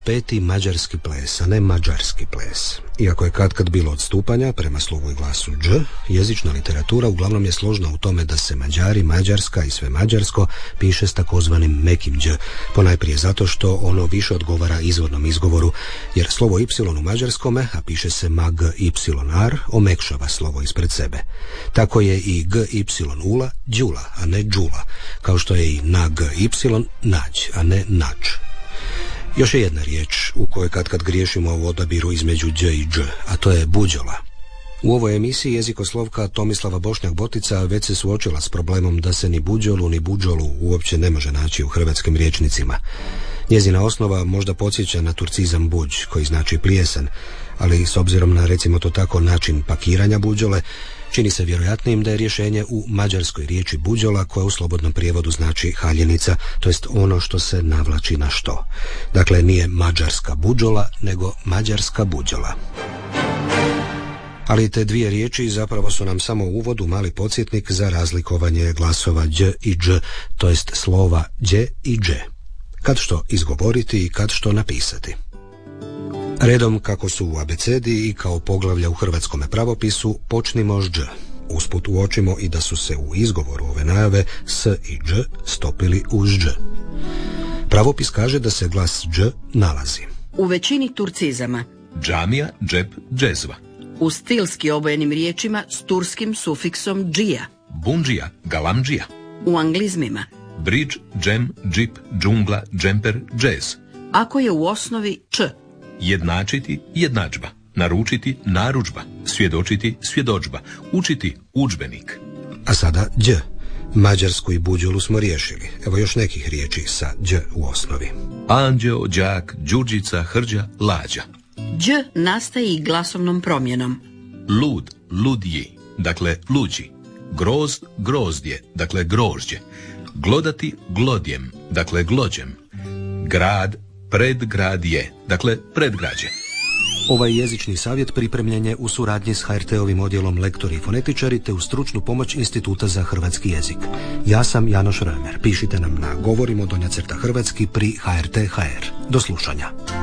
peti mađarski ples, a ne mađarski ples. Iako je katkad bilo odstupanja prema slovu i glasu dž, jezična literatura uglavnom je složna u tome da se Mađari, Mađarska i sve mađarsko piše s takozvanim mekim dž, ponajprije zato što ono više odgovara izvornom izgovoru, jer slovo y u mađarskome, a piše se mag yr, omekšava slovo ispred sebe. Tako je i g y ula đula, a ne džula, kao što je i na g y nađ, a ne nač. Još je jedna riječ u kojoj kad griješimo u odabiru između đ i dž, a to je buđola. U ovoj emisiji jezikoslovka Tomislava Bošnjak-Botica već se suočila s problemom da se ni buđolu ni buđolu uopće ne može naći u hrvatskim rječnicima. Njezina osnova možda podsjeća na turcizam buđ, koji znači plijesan, ali s obzirom na, recimo to tako, način pakiranja buđole, čini se vjerojatnijim da je rješenje u mađarskoj riječi buđola, koja u slobodnom prijevodu znači haljenica, to jest ono što se navlači na što. Dakle, nije mađarska buđola, nego mađarska buđola. Ali te dvije riječi zapravo su nam samo uvod u mali podsjetnik za razlikovanje glasova đ i dž, to jest slova đ i dž. Kad što izgovoriti i kad što napisati. Redom kako su u abecedi i kao poglavlja u hrvatskome pravopisu počnimo s dž. Usput uočimo i da su se u izgovoru ove najave s i dž stopili uz dž. Pravopis kaže da se glas dž nalazi u većini turcizama: džamija, džep, džezva. U stilski obojenim riječima s turskim sufiksom džija: bundžija, galamdžija. U anglizmima: bridge, džem, džip, džungla, džemper, džez. Ako je u osnovi č. Jednačiti, jednadžba. Naručiti, narudžba. Svjedočiti, svjedodžba. Učiti, udžbenik. A sada đ. Mađarsku i buđolu smo riješili. Evo još nekih riječi sa đ u osnovi. Anđeo, đak, đurđica, hrđa, lađa. Đ nastaje i glasovnom promjenom. Lud, ludji, dakle luđi. Grozd, grozdje, dakle grožđe. Glodati, glodjem, dakle glođem. Grad, predgradje, dakle predgrađe. Ovaj jezični savjet pripremljen je u suradnji s HRT-ovim odjelom Lektori i fonetičari te uz stručnu pomoć Instituta za hrvatski jezik. Ja sam Janoš Römer. Pišite nam na govorimo _hrvatski pri HRT.hr. Do slušanja.